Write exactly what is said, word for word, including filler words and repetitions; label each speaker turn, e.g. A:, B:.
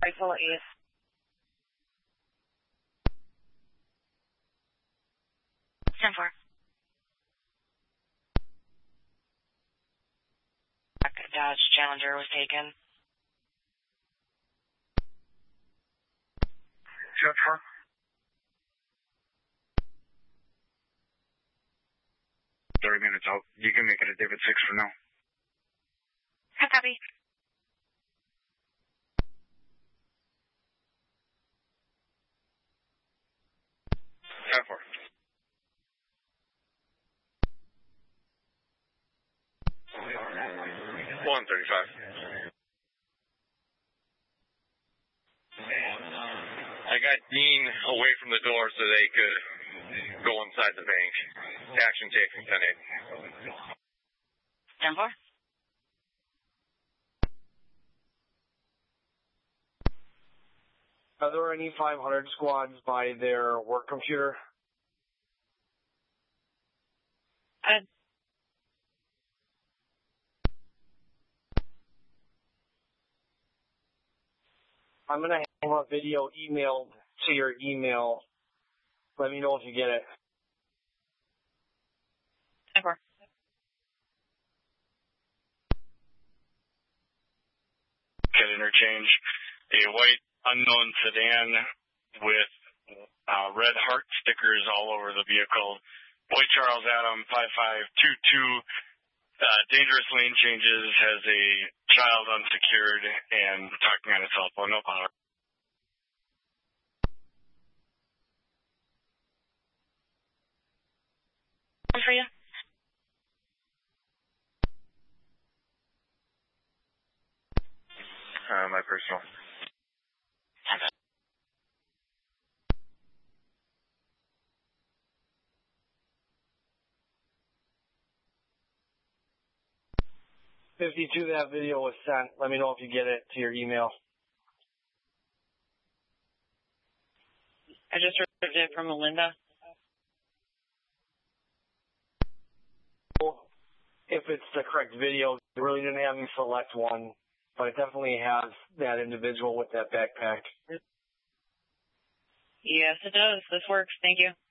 A: Rifle Ace.
B: ten four. Dodge Challenger was taken.
C: ten four. thirty minutes out. You can make it a David six for now.
B: Copy.
C: ten four. one thirty-five. I got Dean away from the door so they could go inside the bank. Action taken, ten eight.
B: ten four.
D: Are there any five hundred squads by their work computer?
A: Uh,
D: I'm going to have a video emailed to your email. Let me know if you get it.
A: ten four.
C: Get interchange. A white unknown sedan with uh, red heart stickers all over the vehicle. Boy Charles Adam five five two two. Uh, dangerous lane changes, has a child unsecured and talking on his cell phone. No power.
B: One for you.
C: Uh, my personal.
D: fifty-two, that video was sent. Let me know if you get it to your email.
A: I just received it from Melinda.
D: If it's the correct video, you really didn't have me select one, but it definitely has that individual with that backpack.
A: Yes, it does. This works. Thank you.